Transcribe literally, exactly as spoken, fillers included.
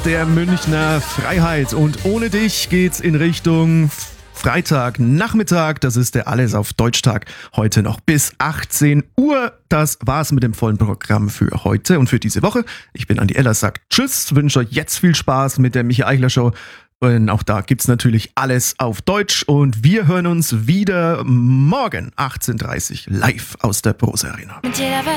der Münchner Freiheit. Und ohne dich geht's in Richtung Freitagnachmittag. Das ist der Alles auf Deutsch-Tag. Heute noch bis achtzehn Uhr. Das war's mit dem vollen Programm für heute und für diese Woche. Ich bin Andi Eller, sagt Tschüss, wünsche euch jetzt viel Spaß mit der Michi Eichler Show. Und auch da gibt's natürlich alles auf Deutsch. Und wir hören uns wieder morgen achtzehn Uhr dreißig live aus der Brose Arena.